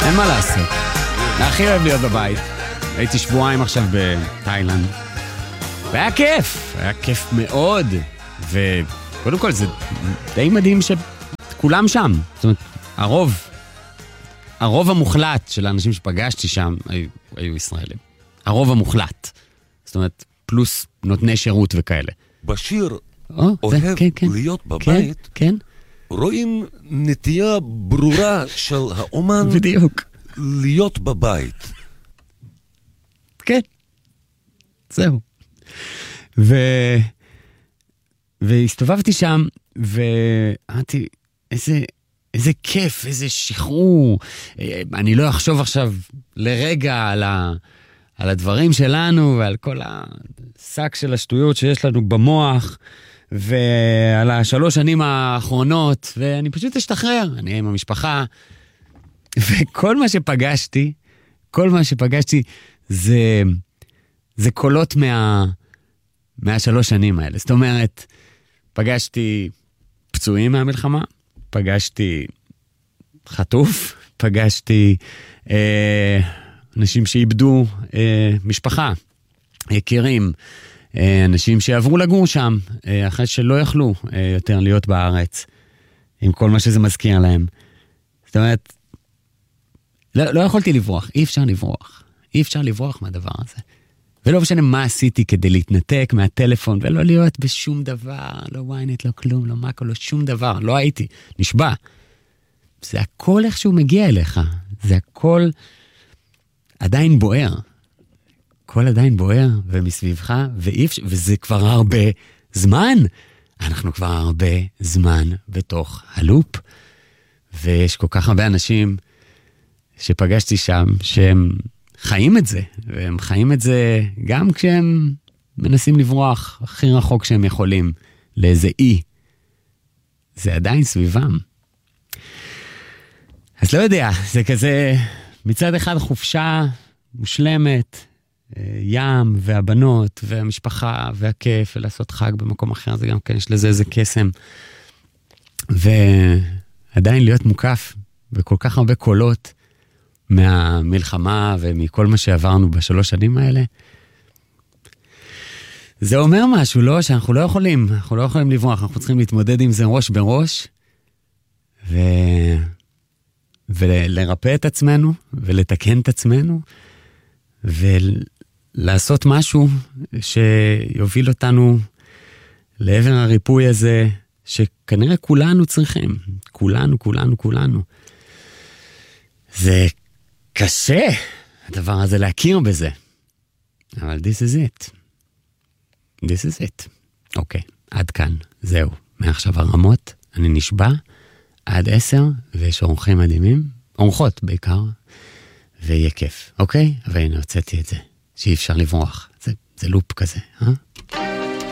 אין מה לעשות. הכי אוהב להיות בבית. הייתי שבועיים עכשיו בתאילנד. והיה כיף. היה כיף מאוד. וקודם כל זה די מדהים שכולם שם. זאת אומרת, הרוב המוחלט של האנשים שפגשתי שם היו ישראלים. הרוב המוחלט. זאת אומרת, פלוס נותני שירות וכאלה. בשיר אוהב להיות בבית. כן. רואים נטייה ברורה של האומן בדיוק. להיות בבית. כן. זהו. והסתובבתי שם, ואמרתי, איזה כיף, איזה שחרור. אני לא אחשוב עכשיו לרגע על הדברים שלנו, ועל כל השק של השטויות שיש לנו במוח, ועל 3 שנים האחרונות, ואני פשוט אשתחרר. אני עם המשפחה, וכל מה שפגשתי, זה קולות מה3 שנים האלה. זאת אומרת, פגשתי פצועים מהמלחמה, פגשתי חטוף, פגשתי אנשים שאיבדו משפחה, יקירים, אנשים שעברו לגור שם, אחרי שלא יכלו יותר להיות בארץ, עם כל מה שזה מזכיר להם. זאת אומרת, לא יכולתי לברוח, אי אפשר לברוח מהדבר הזה. ולא משנה מה עשיתי כדי להתנתק מהטלפון, ולא להיות בשום דבר, לא וויינט, לא כלום, לא מקו, לא שום דבר, לא הייתי, נשבע. זה הכל איכשהו מגיע אליך, זה הכל עדיין בוער. הכל עדיין בוער ומסביבך, וזה כבר הרבה זמן. אנחנו כבר הרבה זמן בתוך הלופ, ויש כל כך הרבה אנשים שפגשתי שם, שהם חיים את זה, והם חיים את זה גם כשהם מנסים לברוח הכי רחוק שהם יכולים, לאיזה אי. זה עדיין סביבם. אז לא יודע, זה כזה מצד אחד חופשה מושלמת, ים והבנות והמשפחה והכיף, ולעשות חג במקום אחר, זה גם כן, יש לזה איזה קסם. ועדיין להיות מוקף בכל כך הרבה קולות, מהמלחמה ומכל מה שעברנו ב3 שנים האלה. זה אומר משהו, לא? שאנחנו לא יכולים לברוח, אנחנו צריכים להתמודד עם זה ראש בראש, ולרפא את עצמנו, ולתקן את עצמנו, ולעשות משהו שיוביל אותנו לעבר הריפוי הזה, שכנראה כולנו צריכים. כולנו. זה קשה, הדבר הזה, להכיר בזה. אבל this is it. אוקיי, עד כאן, זהו. מעכשיו הרמות, אני נשבע, עד 10, ויש אורחים מדהימים, אורחות בעיקר, ויהיה כיף, אוקיי? אבל הנה, הוצאתי את זה, שאי אפשר לברוח. זה לופ כזה,